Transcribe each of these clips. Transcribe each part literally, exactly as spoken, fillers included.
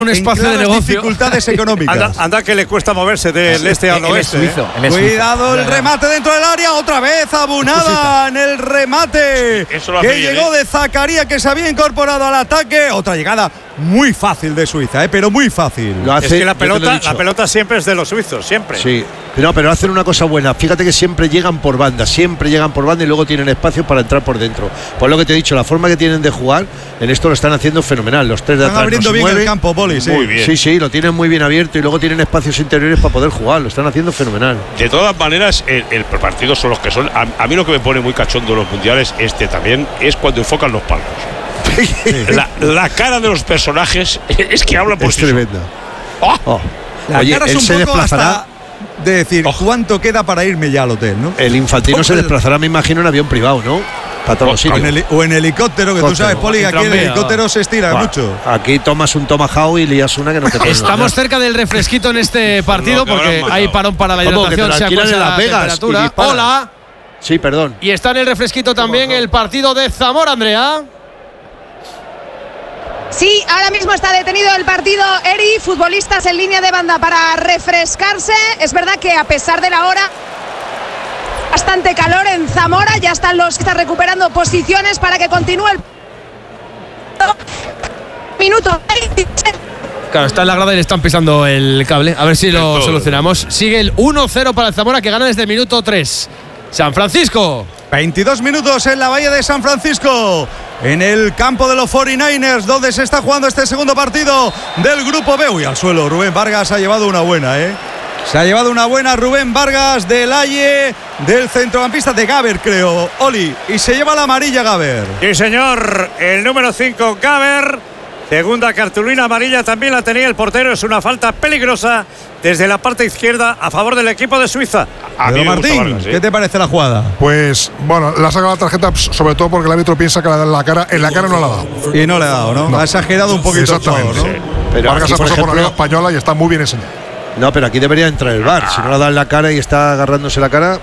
un espacio de negocio. Dificultades económicas. Anda, anda que le cuesta moverse del este al oeste. Él es suizo, él es Cuidado suizo. el remate dentro del área, otra vez Abunada en el remate Eso lo hace que bien, llegó ¿eh? de Zakaria, que se había incorporado al ataque. Otra llegada muy fácil de Suiza, ¿eh? pero muy fácil. Lo hace, Es que la yo te lo he pelota, dicho. la pelota siempre es de los suizos, siempre. Sí, no, pero hacen una cosa buena. Fíjate que siempre llegan por banda, siempre llegan por banda y luego tienen espacio para entrar por dentro. Por lo que te he dicho, la forma que tienen de jugar, en esto lo están haciendo fenomenal. Los tres de Están atrás abriendo no se bien el mueven. campo, Poli, sí. Muy bien. Sí, sí, lo tienen muy bien abierto y luego tienen espacios interiores para poder jugar. Lo están haciendo fenomenal. De todas maneras, el, el partido son los que son. A, a mí lo que me pone muy cachondo en los mundiales, este también, es cuando enfocan los palcos. La, la cara de los personajes es que hablan por Es sí solos. tremenda. ¡Oh! Oh. La Oye, cara es él un se poco desplazará. hasta de decir Ojo. cuánto queda para irme ya al hotel, ¿no? El Infantino se desplazará, me imagino, en avión privado, ¿no? Para todos los O en, sitios. heli- o en helicóptero, que tú Helicóptero. sabes, Poli, En aquí el tranvía, helicóptero se estira Buah, mucho. Aquí tomas un tomahawk y lías una que no te puedes Estamos cerca del refresquito en este partido Lo que porque habrán hay matado. parón para la ¿Cómo? ¿Que te hidratación, lo sea alquilan cual sea en la Las Vegas y temperatura. disparan? Hola. Sí, perdón. Y está en el refresquito también el partido de Zamora, Andrea. Sí, ahora mismo está detenido el partido. Eri, futbolistas en línea de banda para refrescarse. Es verdad que a pesar de la hora, bastante calor en Zamora. Ya están los que están recuperando posiciones para que continúe el minuto veintiséis. Claro, está en la grada y le están pisando el cable. A ver si lo todo. solucionamos. Sigue el uno cero para el Zamora, que gana desde el minuto tres. San Francisco. veintidós minutos en la bahía de San Francisco, en el campo de los cuarenta y nueve ers, donde se está jugando este segundo partido del grupo B. Uy, al suelo, Rubén Vargas ha llevado una buena, ¿eh? Se ha llevado una buena Rubén Vargas del Aye, del centrocampista de Gaber, creo, Oli. Y se lleva la amarilla Gaber. Sí, señor. El número cinco, Gaber. Segunda cartulina amarilla también la tenía el portero. Es una falta peligrosa desde la parte izquierda a favor del equipo de Suiza. A mí Pedro me gusta Martín, Vargas, ¿eh? ¿qué te parece la jugada? Pues bueno, le ha sacado la tarjeta sobre todo porque el árbitro piensa que la, la cara, en la cara no la ha dado. Y no le ha dado, ¿no? No. Ha exagerado un poquito el Exactamente. jugador, ¿no? Pero Vargas aquí, ha por pasado por la Liga ejemplo, Española y está muy bien enseñado. no, pero aquí debería entrar el V A R. Si no la da en la cara y está agarrándose la cara,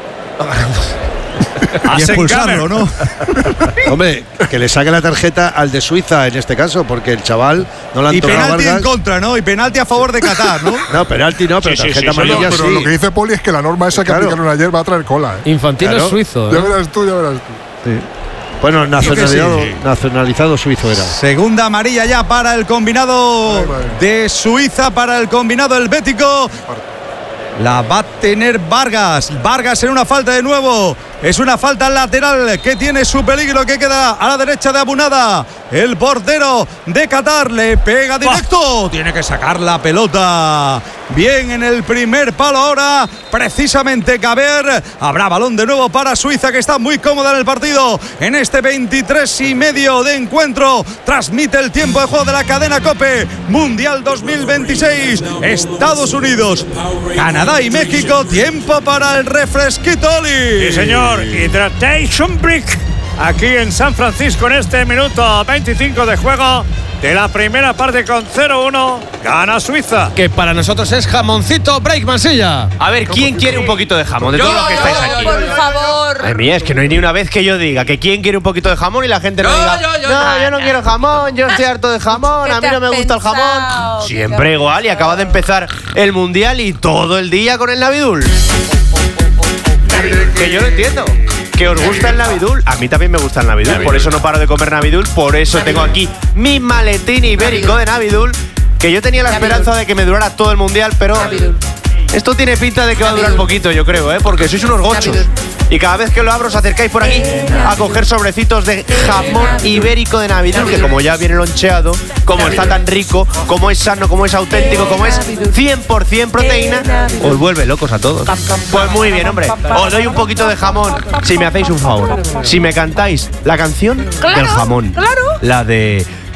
Y Asen expulsarlo, Gaber. ¿no? hombre, que le saque la tarjeta al de Suiza en este caso, porque el chaval no la han Y tocado a penalti en Vargas. contra, ¿no? Y penalti a favor de Qatar, ¿no? No, penalti no, pero Sí, sí, tarjeta sí, sí, amarilla pero sí. lo que dice Poli es que la norma esa que Claro. aplicaron ayer va a traer cola. ¿eh? Infantino Claro. es suizo. Ya ¿eh? verás tú, ya verás tú. Bueno, nacionalizado, sí. nacionalizado suizo era. Segunda amarilla ya para el combinado Ay, madre. de Suiza, para el combinado helvético. La va a tener Vargas. Vargas en una falta de nuevo. Es una falta lateral que tiene su peligro, que queda a la derecha de Abunada. El portero de Qatar le pega directo. Tiene que sacar la pelota. Bien en el primer palo ahora. Precisamente Gaber. Habrá balón de nuevo para Suiza, que está muy cómoda en el partido. En este veintitrés y medio de encuentro. Transmite el tiempo de juego de la cadena COPE. Mundial dos mil veintiséis. Estados Unidos, Canadá y México. Tiempo para el refresquito, Oli. Sí, señor. Hydration Break. Aquí en San Francisco en este minuto veinticinco de juego de la primera parte con cero uno. Gana Suiza. Que para nosotros es jamoncito break, Mansilla. A ver, ¿quién quiere un poquito de jamón? De todos los que estáis aquí. Por favor. Madre mía, es que no hay ni una vez que yo diga que quién quiere un poquito de jamón y la gente no Yo, diga yo, yo, no, yo. yo no quiero jamón, yo estoy harto de jamón, ¿Qué a mí te no me has gusta el jamón. pensado? Siempre igual y acaba de empezar el mundial y todo el día con el Navidul. Que yo lo entiendo. Que os gusta el Navidul, a mí también me gusta el Navidul, por eso no paro de comer Navidul, por eso tengo aquí mi maletín ibérico de Navidul, que yo tenía la esperanza de que me durara todo el mundial, pero Navidul. esto tiene pinta de que va a durar poquito, yo creo, ¿eh? Porque sois unos gochos. Navidul. Y cada vez que lo abro os acercáis por aquí a coger sobrecitos de jamón ibérico de Navidul, que como ya viene loncheado, como está tan rico, como es sano, como es auténtico, como es cien por cien proteína, os vuelve locos a todos. Pues muy bien, hombre. Os doy un poquito de jamón si me hacéis un favor. Si me cantáis la canción Claro, del jamón. claro. La de